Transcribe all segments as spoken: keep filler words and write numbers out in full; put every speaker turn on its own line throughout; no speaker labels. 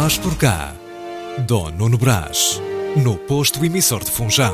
Nós por cá, Dom Nuno Brás, no posto emissor de Funchal.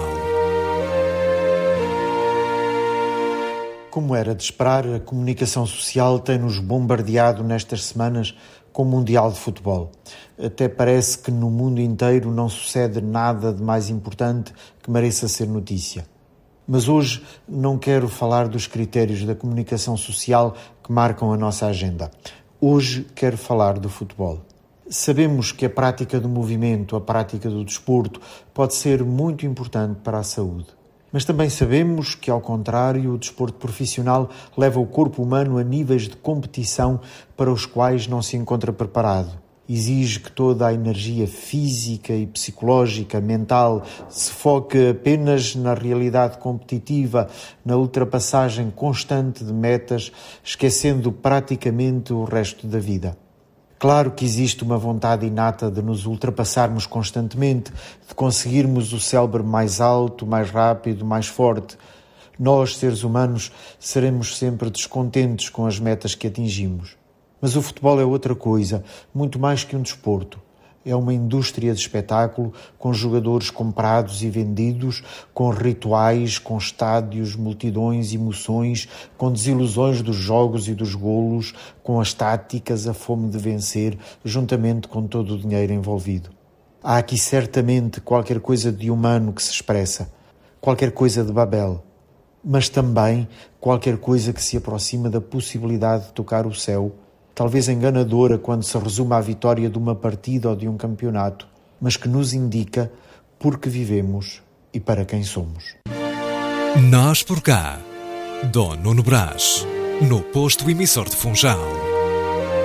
Como era de esperar, a comunicação social tem-nos bombardeado nestas semanas com o Mundial de Futebol. Até parece que no mundo inteiro não sucede nada de mais importante que mereça ser notícia. Mas hoje não quero falar dos critérios da comunicação social que marcam a nossa agenda. Hoje quero falar do futebol. Sabemos que a prática do movimento, a prática do desporto, pode ser muito importante para a saúde. Mas também sabemos que, ao contrário, o desporto profissional leva o corpo humano a níveis de competição para os quais não se encontra preparado. Exige que toda a energia física e psicológica, mental, se foque apenas na realidade competitiva, na ultrapassagem constante de metas, esquecendo praticamente o resto da vida. Claro que existe uma vontade inata de nos ultrapassarmos constantemente, de conseguirmos o célebre mais alto, mais rápido, mais forte. Nós, seres humanos, seremos sempre descontentes com as metas que atingimos. Mas o futebol é outra coisa, muito mais que um desporto. É uma indústria de espetáculo, com jogadores comprados e vendidos, com rituais, com estádios, multidões, emoções, com desilusões dos jogos e dos golos, com as táticas, a fome de vencer, juntamente com todo o dinheiro envolvido. Há aqui certamente qualquer coisa de humano que se expressa, qualquer coisa de Babel, mas também qualquer coisa que se aproxima da possibilidade de tocar o céu, talvez enganadora quando se resume à vitória de uma partida ou de um campeonato, mas que nos indica por que vivemos e para quem somos.
Nós por cá, Dom Nuno Brás, no posto emissor de Funchal.